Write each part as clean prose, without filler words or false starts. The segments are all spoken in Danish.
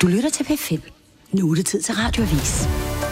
Du lytter til P5. Nu er det tid til Radioavis.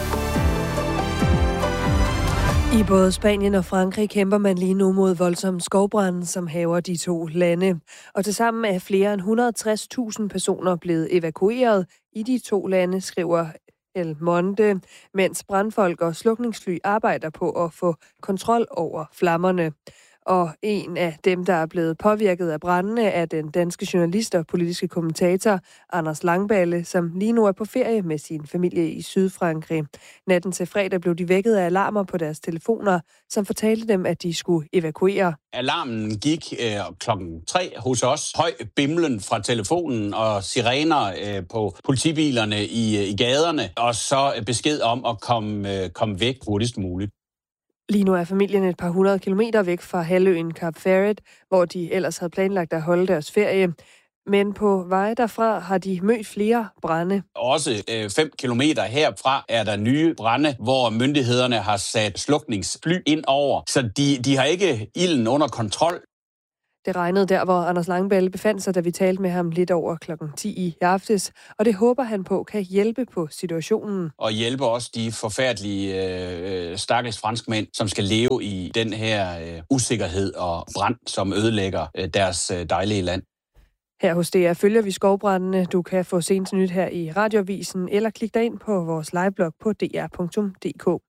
I både Spanien og Frankrig kæmper man lige nu mod voldsom skovbrand, som hærger de to lande. Og tilsammen er flere end 160.000 personer blevet evakueret i de to lande, skriver El Monde, mens brandfolk og slukningsfly arbejder på at få kontrol over flammerne. Og en af dem, der er blevet påvirket af brandene, er den danske journalist og politiske kommentator Anders Langballe, som lige nu er på ferie med sin familie i Sydfrankrig. Natten til fredag blev de vækket af alarmer på deres telefoner, som fortalte dem, at de skulle evakuere. Alarmen gik 3:00 hos os. Høj bimlen fra telefonen og sirener på politibilerne i gaderne, og så besked om at komme væk hurtigst muligt. Lige nu er familien et par 100 kilometer væk fra halvøen Cape Verde, hvor de ellers havde planlagt at holde deres ferie. Men på vej derfra har de mødt flere brande. Også 5 kilometer herfra er der nye brande, hvor myndighederne har sat slukningsfly ind over. Så de har ikke ilden under kontrol. Det regnede der, hvor Anders Langballe befandt sig, da vi talte med ham lidt over 10:00 i aftes. Og det håber han på kan hjælpe på situationen. Og hjælpe også de forfærdelige stakkels franskmænd, som skal leve i den her usikkerhed og brand, som ødelægger deres dejlige land. Her hos DR følger vi skovbrandene. Du kan få senest nyt her i Radioavisen, eller klik dig ind på vores liveblog på dr.dk.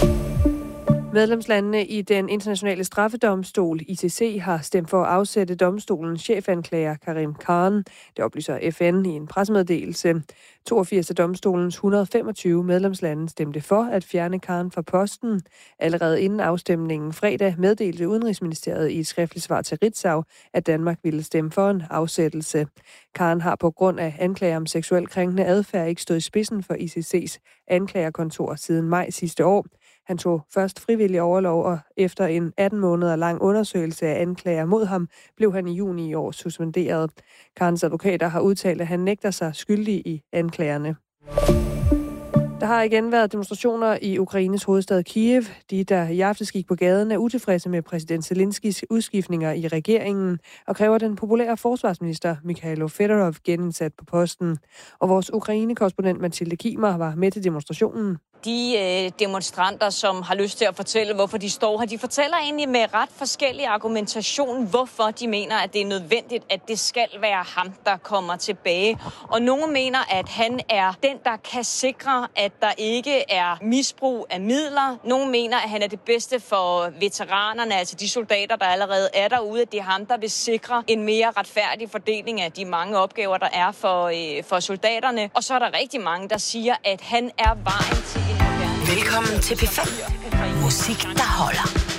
Medlemslandene i den internationale straffedomstol, ICC, har stemt for at afsætte domstolens chefanklager Karim Khan. Det oplyser FN i en pressemeddelelse. 82 af domstolens 125 medlemslande stemte for at fjerne Khan fra posten. Allerede inden afstemningen fredag meddelte Udenrigsministeriet i et skriftligt svar til Ritzau, at Danmark ville stemme for en afsættelse. Khan har på grund af anklager om seksuel krænkende adfærd ikke stået i spidsen for ICC's anklagerkontor siden maj sidste år. Han tog først frivillig overlov, og efter en 18 måneder lang undersøgelse af anklager mod ham, blev han i juni i år suspenderet. Khans advokater har udtalt, at han nægter sig skyldig i anklagerne. Der har igen været demonstrationer i Ukraines hovedstad Kiev. De, der i aftes gik på gaden, er utilfredse med præsident Zelenskis udskiftninger i regeringen og kræver den populære forsvarsminister Mikhailo Fedorov genindsat på posten. Og vores Ukraine-korrespondent Mathilde Kimer var med til demonstrationen. De demonstranter, som har lyst til at fortælle, hvorfor de står her, de fortæller egentlig med ret forskellig argumentation, hvorfor de mener, at det er nødvendigt, at det skal være ham, der kommer tilbage. Og nogle mener, at han er den, der kan sikre, at der ikke er misbrug af midler. Nogle mener, at han er det bedste for veteranerne, altså de soldater, der allerede er derude. At det er ham, der vil sikre en mere retfærdig fordeling af de mange opgaver, der er for soldaterne. Og så er der rigtig mange, der siger, at han er vejen til. Velkommen til P5. Musik, der holder.